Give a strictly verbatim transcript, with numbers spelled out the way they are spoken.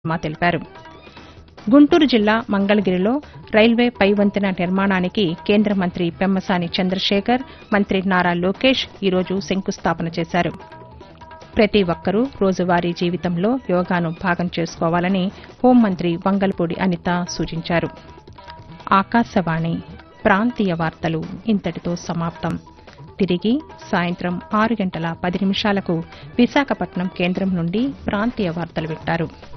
మా తెలిపారు. గుంటూరు జిల్లా మంగళగిరిలో రైల్వే పైవంతెన నిర్మాణానికి కేంద్ర మంత్రి పెమ్మసాని చంద్రశేఖర్, మంత్రి నారా లోకేష్ ఈరోజు శంకుస్థాపన చేశారు. ప్రతి ఒక్కరూ రోజువారీ జీవితంలో యోగాను భాగం చేసుకోవాలని హోంమంత్రి వంగల్పూడి అనిత సూచించారు. ఆకాశవాణి ప్రాంతీయ వార్తలు ఇంతటితో సమాప్తం. తిరిగి సాయంత్రం ఆరు గంటల పది నిమిషాలకు విశాఖపట్నం కేంద్రం నుండి ప్రాంతీయ వార్తలు వింటారు.